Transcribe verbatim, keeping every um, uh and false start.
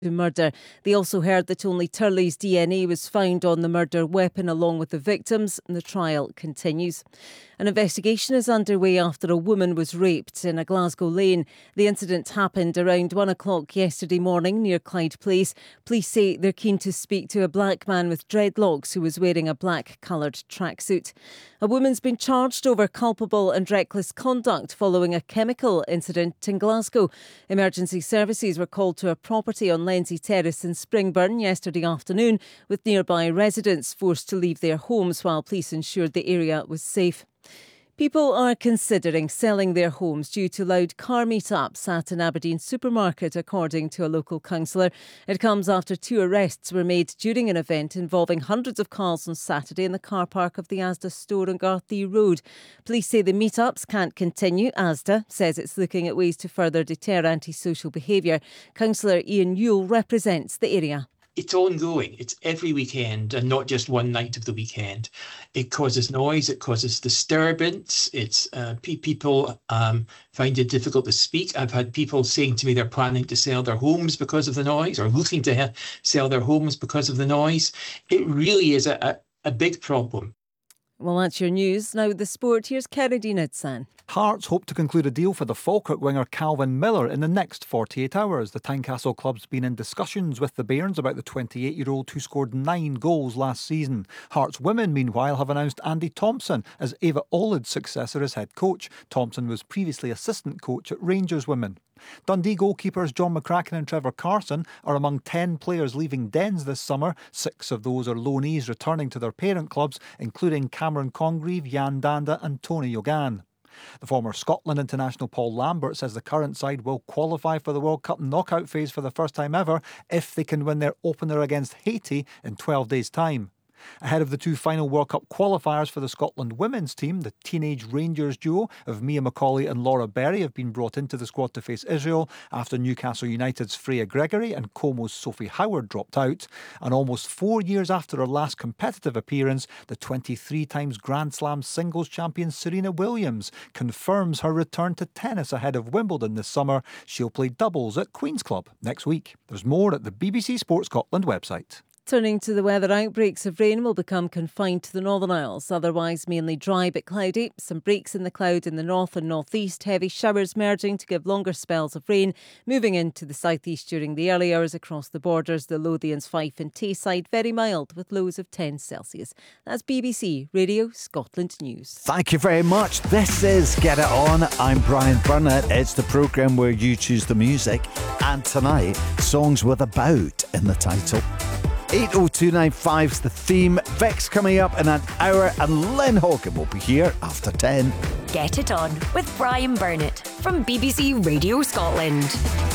murder. They also heard that only Turley's D N A was found on the murder weapon along with the victims, and the trial continues. An investigation is underway after a woman was raped in a Glasgow lane. The incident happened around one o'clock yesterday morning near Clyde Place. Police say they're keen to speak to a black man with dreadlocks who was wearing a black coloured tracksuit. A woman's been charged over culpable and reckless conduct following a chemical incident in Glasgow. Emergency services were called to a property on Lenzie Terrace in Springburn yesterday afternoon, with nearby residents forced to leave their homes while police ensured the area was safe. People are considering selling their homes due to loud car meet-ups at an Aberdeen supermarket, according to a local councillor. It comes after two arrests were made during an event involving hundreds of cars on Saturday in the car park of the Asda store on Garthie Road. Police say the meet-ups can't continue. Asda says it's looking at ways to further deter antisocial behaviour. Councillor Ian Yule represents the area. It's ongoing. It's every weekend and not just one night of the weekend. It causes noise. It causes disturbance. It's uh, pe- people um, find it difficult to speak. I've had people saying to me they're planning to sell their homes because of the noise, or looking to ha- sell their homes because of the noise. It really is a, a, a big problem. Well, that's your news. Now the sport. Here's Kerry Nidsan. Hearts hope to conclude a deal for the Falkirk winger Calvin Miller in the next forty-eight hours. The Tynecastle club's been in discussions with the Bairns about the twenty-eight-year-old who scored nine goals last season. Hearts women, meanwhile, have announced Andy Thompson as Ava Olid's successor as head coach. Thompson was previously assistant coach at Rangers women. Dundee goalkeepers John McCracken and Trevor Carson are among ten players leaving Dens this summer. Six of those are loanees returning to their parent clubs, including Cameron Congreve, Jan Danda and Tony Yogan. The former Scotland international Paul Lambert says the current side will qualify for the World Cup knockout phase for the first time ever if they can win their opener against Haiti in twelve days' time. Ahead of the two final World Cup qualifiers for the Scotland women's team, the teenage Rangers duo of Mia Macaulay and Laura Berry have been brought into the squad to face Israel after Newcastle United's Freya Gregory and Como's Sophie Howard dropped out. And almost four years after her last competitive appearance, the twenty-three times Grand Slam singles champion Serena Williams confirms her return to tennis ahead of Wimbledon this summer. She'll play doubles at Queen's Club next week. There's more at the B B C Sport Scotland website. Turning to the weather, outbreaks of rain will become confined to the Northern Isles. Otherwise mainly dry but cloudy. Some breaks in the cloud in the north and northeast. Heavy showers merging to give longer spells of rain. Moving into the southeast during the early hours across the borders. The Lothians, Fife and Tayside very mild with lows of ten Celsius. That's B B C Radio Scotland News. Thank you very much. This is Get It On. I'm Brian Burnett. It's the programme where you choose the music. And tonight, songs with about in the title. eight oh two nine five's the theme. Vex coming up in an hour and Lynn Hawken will be here after ten. Get It On with Brian Burnett from B B C Radio Scotland.